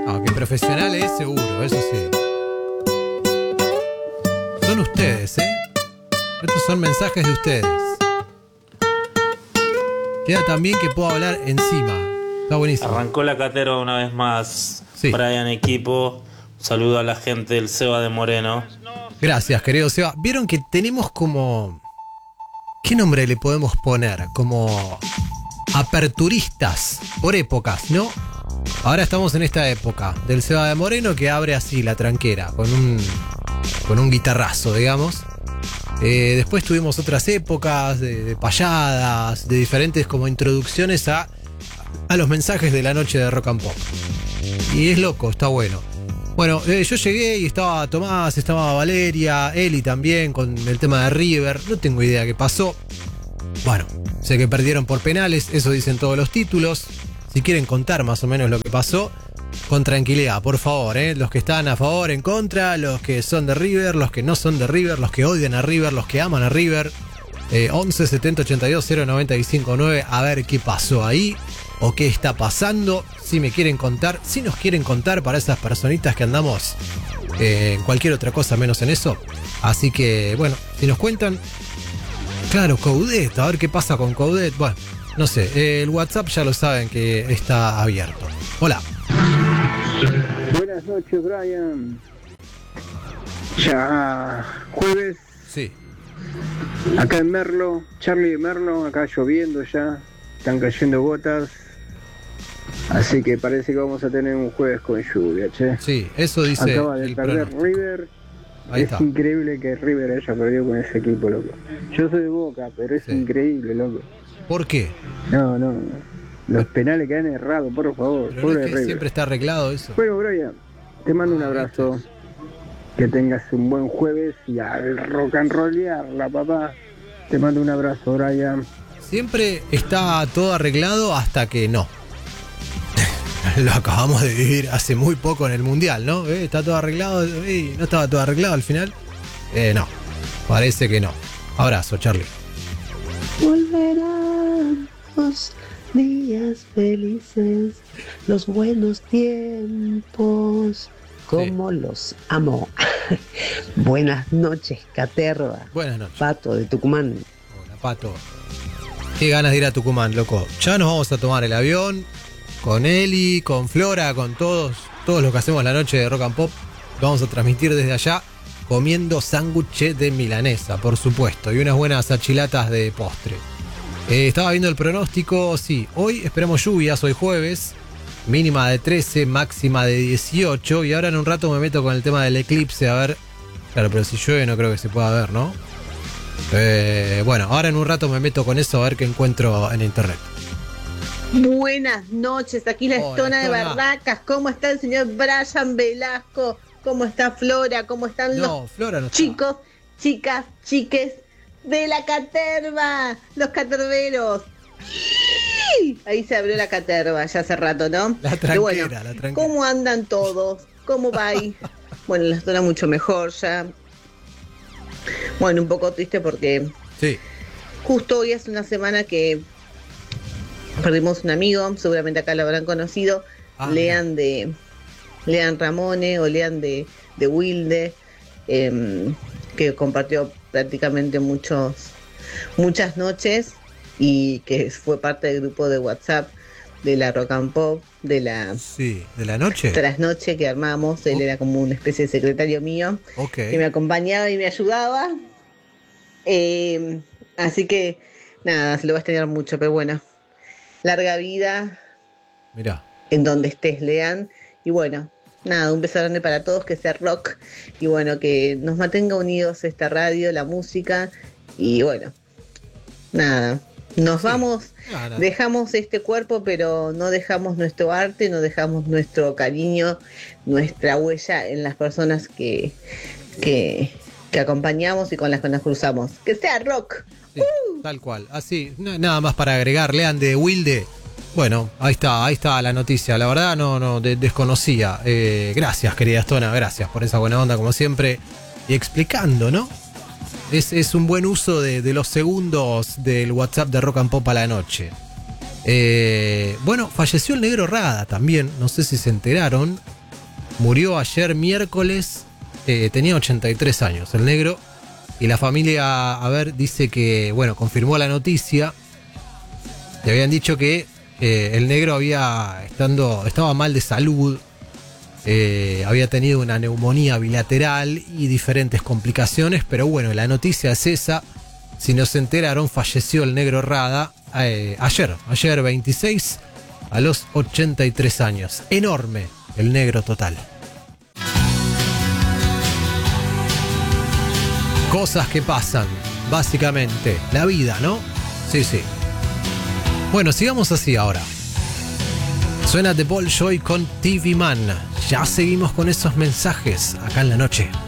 Aunque profesional es seguro, eso sí. Son ustedes, ¿eh? Estos son mensajes de ustedes. Queda también que puedo hablar encima. Está buenísimo. Arrancó la caterva una vez más. Sí. Brian, equipo. Saludo a la gente del Seba de Moreno. Gracias, querido Seba. Vieron que tenemos como... ¿Qué nombre le podemos poner? Como aperturistas por épocas, ¿no? Ahora estamos en esta época del Seba de Moreno que abre así la tranquera con un guitarrazo, digamos. Después tuvimos otras épocas de payadas, de diferentes como introducciones a los mensajes de la noche de Rock and Pop. Y es loco, está bueno. Bueno, yo llegué y estaba Tomás, estaba Valeria, Eli también con el tema de River. No tengo idea qué pasó. Bueno, sé que perdieron por penales, eso dicen todos los títulos. Si quieren contar más o menos lo que pasó, con tranquilidad, por favor, los que están a favor, en contra, los que son de River, los que no son de River, los que odian a River, los que aman a River. 11 70 82 095 9, a ver qué pasó ahí o qué está pasando. Si me quieren contar, si nos quieren contar para esas personitas que andamos en cualquier otra cosa menos en eso. Así que, bueno, si nos cuentan. Claro, Coudet, a ver qué pasa con Coudet. Bueno, no sé, el WhatsApp ya lo saben que está abierto. Hola. Buenas noches, Brian. Ya jueves. Sí. Acá en Merlo, Charlie de Merlo, acá lloviendo ya, están cayendo gotas. Así que parece que vamos a tener un jueves con lluvia, che. Sí, eso dice. Acaba de el perder pronóstico. River. Ahí es está. increíble que River haya perdido con ese equipo, loco. Yo soy de Boca, pero es Sí. increíble, loco. ¿Por qué? No. Los penales que han errado, por favor. Pero no Pobre es que River. siempre está arreglado eso. Bueno, Brian, te mando un abrazo. Que tengas un buen jueves y al rock and rollearla, papá. Te mando un abrazo, Brian. Siempre está todo arreglado hasta que no. Lo acabamos de vivir hace muy poco en el Mundial, ¿no? Está todo arreglado. ¿No estaba todo arreglado al final? No, parece que no. Abrazo, Charlie. Volverán los días felices, los buenos tiempos, como los amo. Buenas noches, Caterva. Buenas noches. Pato de Tucumán. Hola, Pato. Qué ganas de ir a Tucumán, loco. Ya nos vamos a tomar el avión con Eli, con Flora, con todos los que hacemos la noche de Rock and Pop. Vamos a transmitir desde allá comiendo sándwiches de milanesa, por supuesto, y unas buenas achilatas de postre. Estaba viendo el pronóstico, sí, hoy esperamos lluvias, hoy jueves, mínima de 13, máxima de 18, y ahora en un rato me meto con el tema del eclipse, a ver, claro, pero si llueve no creo que se pueda ver, ¿no? Bueno, ahora en un rato me meto con eso a ver qué encuentro en internet. Buenas noches, aquí la Hola, Estona de Estona. Barracas. ¿Cómo está el señor Brian Velasco? ¿Cómo está Flora? ¿Cómo están No, Flora no los está. chicos, chicas, chiques de la caterva? Los caterveros. Ahí se abrió la caterva ya hace rato, ¿no? La Pero tranquera, la tranquera. ¿cómo andan todos? ¿Cómo va ahí? Bueno, la Estona mucho mejor ya. Bueno, un poco triste porque Sí, justo hoy hace una semana que perdimos un amigo, seguramente acá lo habrán conocido, Ah, Lean Ramone o Lean de Wilde, que compartió prácticamente muchas noches y que fue parte del grupo de WhatsApp de la Rock and Pop, de la sí, de la noche. trasnoche que armamos. Él era como una especie de secretario mío Ok. que me acompañaba y me ayudaba. Así que nada, se lo va a extrañar mucho, pero bueno, larga vida Mirá. en donde estés, Lean. Y bueno, nada, un beso grande para todos, que sea rock y bueno, que nos mantenga unidos esta radio, la música. Y bueno, nada, nos vamos, Nada. dejamos este cuerpo, pero no dejamos nuestro arte, no dejamos nuestro cariño, nuestra huella en las personas que acompañamos y con las que nos cruzamos. Que sea rock. Sí, tal cual. Así, nada más para agregar. Lean de Wilde. Bueno, ahí está la noticia. La verdad no desconocía. Gracias, querida Estona, gracias por esa buena onda como siempre. Y explicando, ¿no? Es un buen uso de los segundos del WhatsApp de Rock and Pop a la noche. Bueno, falleció el Negro Rada también. No sé si se enteraron. Murió ayer miércoles, tenía 83 años el negro. Y la familia, a ver, dice que, bueno, confirmó la noticia. Le habían dicho que el negro estaba mal de salud. Había tenido una neumonía bilateral y diferentes complicaciones. Pero bueno, la noticia es esa. Si no se enteraron, falleció el negro Rada ayer 26 a los 83 años. Enorme el negro total. Cosas que pasan, básicamente. La vida, ¿no? Sí, sí. Bueno, sigamos así ahora. Suena The Bolshoi con TV Man. Ya seguimos con esos mensajes acá en la noche.